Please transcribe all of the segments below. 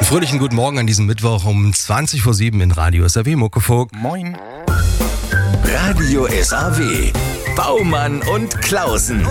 Fröhlichen guten Morgen an diesem Mittwoch um 20:07 in Radio SAW Muckefuck. Moin. Radio SAW. Baumann und Klausen.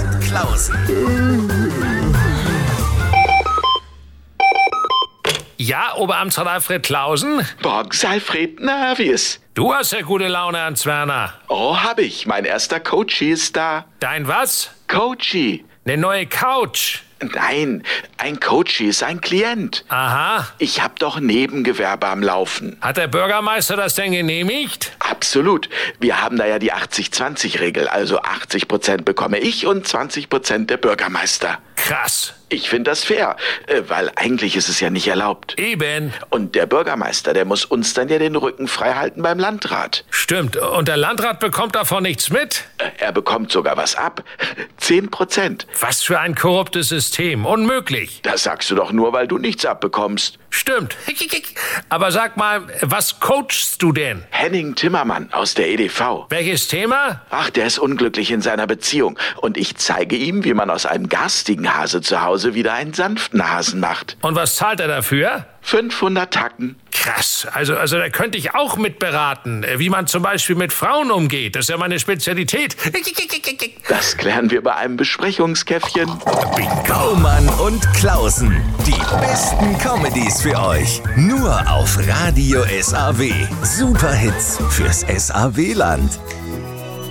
Ja, Oberamtsrat Alfred Klausen? Morgens, Alfred, na, wie ist? Du hast ja gute Laune, Hans Werner. Oh, hab ich. Mein erster Coachie ist da. Dein was? Coachie. Ne neue Couch. Nein, ein Coachie ist ein Klient. Aha. Ich hab doch Nebengewerbe am Laufen. Hat der Bürgermeister das denn genehmigt? Absolut. Wir haben da ja die 80-20-Regel. Also 80% bekomme ich und 20% der Bürgermeister. Krass. Ich finde das fair, weil eigentlich ist es ja nicht erlaubt. Eben. Und der Bürgermeister, der muss uns dann ja den Rücken frei halten beim Landrat. Stimmt. Und der Landrat bekommt davon nichts mit? Er bekommt sogar was ab. 10%. Was für ein korruptes System. Unmöglich. Das sagst du doch nur, weil du nichts abbekommst. Stimmt. Aber sag mal, was coachst du denn? Henning Timmermann aus der EDV. Welches Thema? Ach, der ist unglücklich in seiner Beziehung. Und ich zeige ihm, wie man aus einem garstigen Hase zu Hause wieder einen sanften Hasen macht. Und was zahlt er dafür? 500 Tacken. Krass. Also da könnte ich auch mitberaten, wie man zum Beispiel mit Frauen umgeht. Das ist ja meine Spezialität. Das klären wir bei einem Besprechungskäffchen. Baumann und Klausen. Die besten Comedies für euch. Nur auf Radio SAW. Superhits fürs SAW-Land.